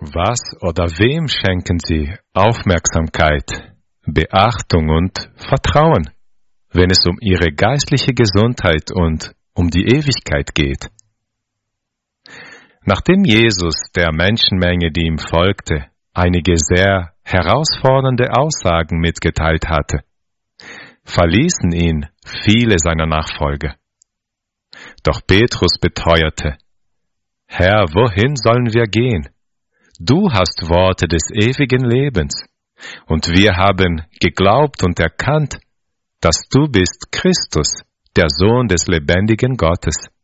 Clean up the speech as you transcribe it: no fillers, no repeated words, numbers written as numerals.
Was oder wem schenken Sie Aufmerksamkeit, Beachtung und Vertrauen, wenn es um Ihre geistliche Gesundheit und um die Ewigkeit geht? Nachdem Jesus der Menschenmenge, die ihm folgte, einige sehr herausfordernde Aussagen mitgeteilt hatte, verließen ihn viele seiner Nachfolger. Doch Petrus beteuerte: Herr, wohin sollen wir gehen? Du hast Worte des ewigen Lebens, und wir haben geglaubt und erkannt, dass du bist Christus, der Sohn des lebendigen Gottes.